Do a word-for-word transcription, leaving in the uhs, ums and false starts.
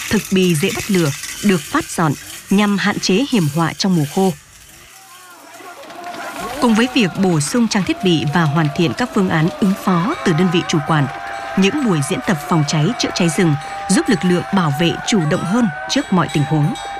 thực bì dễ bắt lửa được phát dọn nhằm hạn chế hiểm họa trong mùa khô. Cùng với việc bổ sung trang thiết bị và hoàn thiện các phương án ứng phó từ đơn vị chủ quản, những buổi diễn tập phòng cháy chữa cháy rừng giúp lực lượng bảo vệ chủ động hơn trước mọi tình huống.